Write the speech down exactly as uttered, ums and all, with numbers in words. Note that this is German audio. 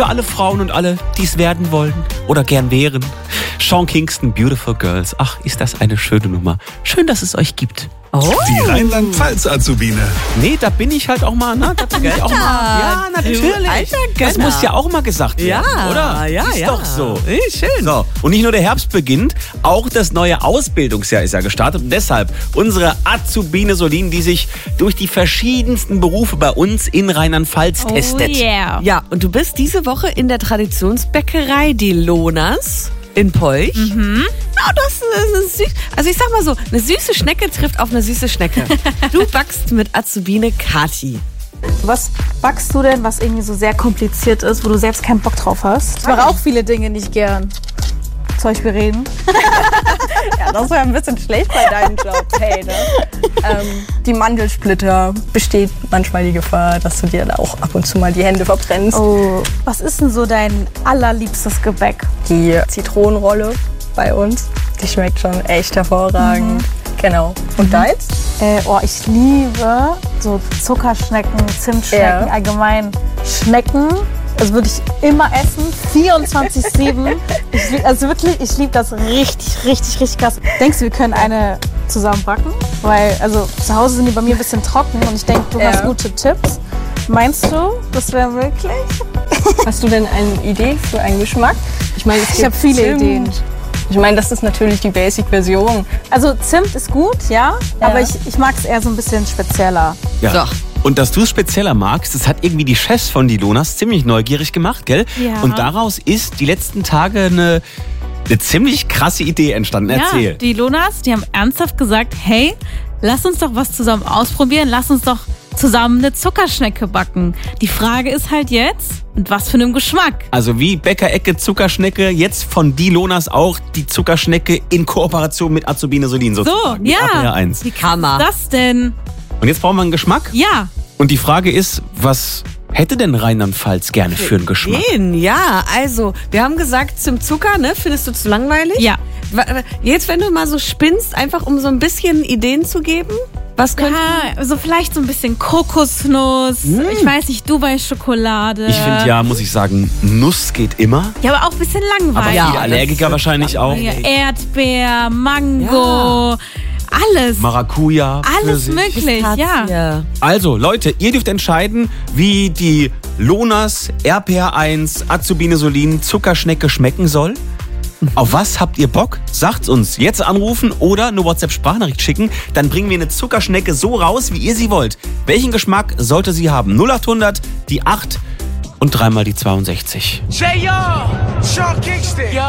Für alle Frauen und alle, die es werden wollen oder gern wären. Sean Kingston, Beautiful Girls. Ach, ist das eine schöne Nummer. Schön, dass es euch gibt. Oh. Die Rheinland-Pfalz-Azubine. Nee, da bin ich halt auch mal, ne? Da bin ich auch mal. Ja, natürlich. Alter Das Gönner. muss ja auch mal gesagt werden, Ja, oder? ja, ist ja. doch so. Ey, schön. So, und nicht nur der Herbst beginnt, auch das neue Ausbildungsjahr ist ja gestartet. Und deshalb unsere Azubine Solin, die sich durch die verschiedensten Berufe bei uns in Rheinland-Pfalz Oh testet. yeah. Ja, und du bist diese Woche in der Traditionsbäckerei Die Lonas in Polch. Mhm. Ja, das ist süß. Also ich sag mal so, eine süße Schnecke trifft auf eine süße Schnecke. Du backst mit Azubine Kati. Was backst du denn, was irgendwie so sehr kompliziert ist, wo du selbst keinen Bock drauf hast? Ich mache auch viele Dinge nicht gern. Zum Beispiel reden. Ja, das wäre ein bisschen schlecht bei deinem Job. Hey, ne? ähm, die Mandelsplitter besteht manchmal die Gefahr, dass du dir da auch ab und zu mal die Hände verbrennst. Oh. Was ist denn so dein allerliebstes Gebäck? Die Zitronenrolle bei uns, die schmeckt schon echt hervorragend. Genau. Und deins? Äh, oh, ich liebe so Zuckerschnecken, Zimtschnecken, Ja. allgemein Schnecken. Das würde ich immer essen, vierundzwanzig sieben. Ich lieb, also wirklich, ich liebe das richtig, richtig, richtig krass. Denkst du, wir können eine zusammen backen? Weil, also zu Hause sind die bei mir ein bisschen trocken und ich denke, du Ja. hast gute Tipps. Meinst du, das wäre möglich? Hast du denn eine Idee für einen Geschmack? Ich meine, es Ich gibt habe viele Zimt. Ideen. Ich meine, das ist natürlich die Basic-Version. Also Zimt ist gut, ja, Ja. aber ich, ich mag es eher so ein bisschen spezieller. Ja. So. Und dass du es spezieller magst, das hat irgendwie die Chefs von die Lonas ziemlich neugierig gemacht, gell? Ja. Und daraus ist die letzten Tage eine, eine ziemlich krasse Idee entstanden. Erzähl. Ja, die Lonas, die haben ernsthaft gesagt, hey, lass uns doch was zusammen ausprobieren, lass uns doch zusammen eine Zuckerschnecke backen. Die Frage ist halt jetzt, mit was für einem Geschmack? Also wie Bäckerecke Zuckerschnecke, jetzt von die Lonas auch die Zuckerschnecke in Kooperation mit Azubine Solin So, sozusagen. ja. A P R eins. Wie krass Hammer. ist das denn? Und jetzt brauchen wir einen Geschmack. Ja, Und die Frage ist, was hätte denn Rheinland-Pfalz gerne für einen Geschmack? Den, ja, also, wir haben gesagt, zum Zucker, ne, findest du zu langweilig? ja. Wa- Jetzt, wenn du mal so spinnst, einfach um so ein bisschen Ideen zu geben, was könnte... Ja, also vielleicht so ein bisschen Kokosnuss, ich weiß nicht, Dubai-Schokolade. Ich finde ja, muss ich sagen, Nuss geht immer. Ja, aber auch ein bisschen Aber langweilig. Ja, viele das Allergiker wird wahrscheinlich auch. Ja, Erdbeer, Mango, alles. Maracuja. Alles Pfirsich. möglich, ja. Ja. Also, Leute, ihr dürft entscheiden, wie die Lonas R P R eins Azubine Solin Zuckerschnecke schmecken soll. Auf was habt ihr Bock? Sagt's uns. Jetzt anrufen oder eine WhatsApp-Sprachnachricht schicken. Dann bringen wir eine Zuckerschnecke so raus, wie ihr sie wollt. Welchen Geschmack sollte sie haben? null acht hundert, die acht und dreimal die zweiundsechzig. J O, Sean Kingston.